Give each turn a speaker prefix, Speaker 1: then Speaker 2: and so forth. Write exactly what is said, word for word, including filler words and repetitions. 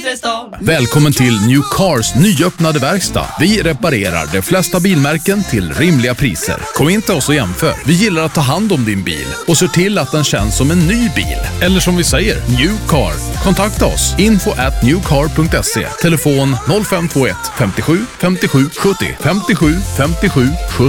Speaker 1: Inredstad.
Speaker 2: Välkommen till New Cars nyöppnade verkstad. Vi reparerar de flesta bilmärken till rimliga priser. Kom in till oss och jämför. Vi gillar att ta hand om din bil och ser till att den känns som en ny bil. Eller som vi säger, New Car. Kontakta oss. info at newcar punkt se. Telefon noll fem två ett femtiosju femtiosju sjuttio femtiosju femtiosju sjuttio.